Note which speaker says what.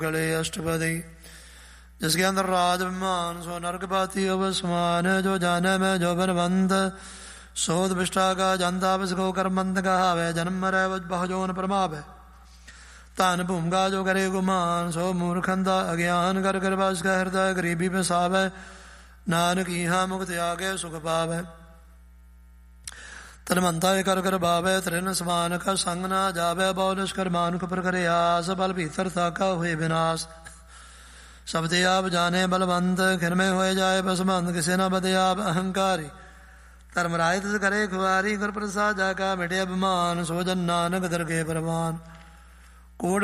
Speaker 1: गले अष्टपदी जिसके अंदर राज अभिमान सो नरकपाती अवसमान जो जाने में जो बलवंत सोध विष्टा का जनता को कर्मंत कहावे जन्म मरे बहुजोन परमावे तान भूमगा जो करे गुमान सो मूर्खंदा अज्ञान कर कर बस का हृदय गरीबी पे सावे नानक यहाँ मुक्त आगे सुख पावे तनमंता कर कर भावे त्रिन समान का संग ना जावे बौलिश कर मानुख पर करे आस बल भीतर ताका हुए विनाश शब्द आप जाने बलवंत खिर में हो जाए बसमंत किसे न बदे आप अहंकारी धर्मराय करे खुआरी कर प्रसाद जाका मिटे अभिमान सोजन नानक दर के परमान